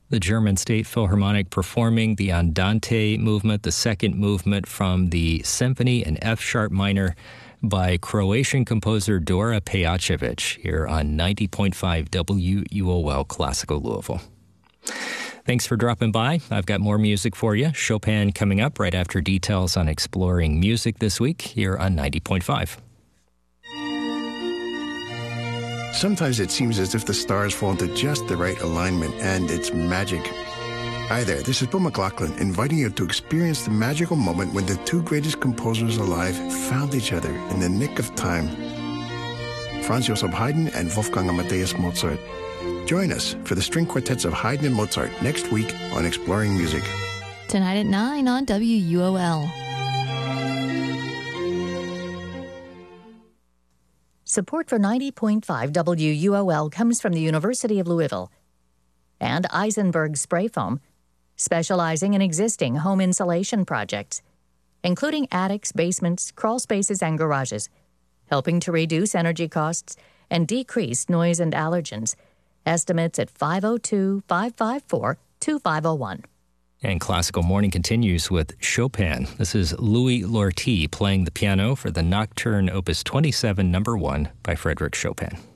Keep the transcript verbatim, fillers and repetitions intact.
The German State Philharmonic performing the Andante movement, the second movement from the Symphony in F-sharp minor by Croatian composer Dora Pejacevic here on ninety point five W U O L Classical Louisville. Thanks for dropping by. I've got more music for you. Chopin coming up right after details on exploring music this week here on ninety point five. Sometimes it seems as if the stars fall into just the right alignment, and it's magic. Hi there, this is Bill McLaughlin, inviting you to experience the magical moment when the two greatest composers alive found each other in the nick of time. Franz Joseph Haydn and Wolfgang Amadeus Mozart. Join us for the string quartets of Haydn and Mozart next week on Exploring Music. Tonight at nine on W U O L. Support for ninety point five W U O L comes from the University of Louisville and Eisenberg Spray Foam, specializing in existing home insulation projects, including attics, basements, crawl spaces, and garages, helping to reduce energy costs and decrease noise and allergens. Estimates at five oh two, five five four, two five oh one. And Classical Morning continues with Chopin. This is Louis Lortie playing the piano for the Nocturne Opus twenty-seven, number one by Frédéric Chopin.